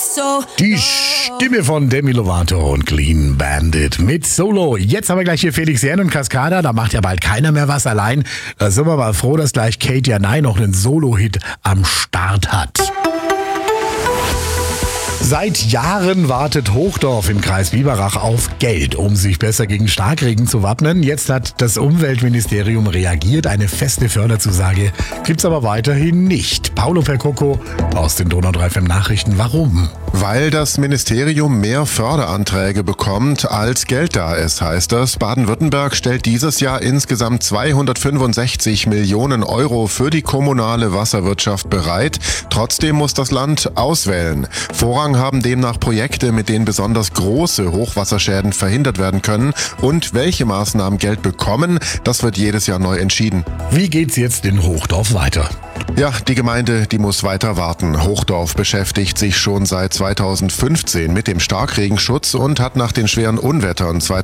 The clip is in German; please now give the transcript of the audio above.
Die Stimme von Demi Lovato und Clean Bandit mit Solo. Jetzt haben wir gleich hier Felix Jähn und Cascada. Da macht ja bald keiner mehr was allein. Da sind wir mal froh, dass gleich Kate Janai noch einen Solo-Hit am Start hat. Seit Jahren wartet Hochdorf im Kreis Biberach auf Geld, um sich besser gegen Starkregen zu wappnen. Jetzt hat das Umweltministerium reagiert. Eine feste Förderzusage gibt's aber weiterhin nicht. Paolo Percocco aus den Donau 3 FM Nachrichten. Warum? Weil das Ministerium mehr Förderanträge bekommt, als Geld da ist, heißt es. Baden-Württemberg stellt dieses Jahr insgesamt 265 Millionen Euro für die kommunale Wasserwirtschaft bereit. Trotzdem muss das Land auswählen. Vorrang haben demnach Projekte, mit denen besonders große Hochwasserschäden verhindert werden können. Und welche Maßnahmen Geld bekommen, das wird jedes Jahr neu entschieden. Wie geht's jetzt in Hochdorf weiter? Ja, die Gemeinde, die muss weiter warten. Hochdorf beschäftigt sich schon seit 2015 mit dem Starkregenschutz und hat nach den schweren Unwettern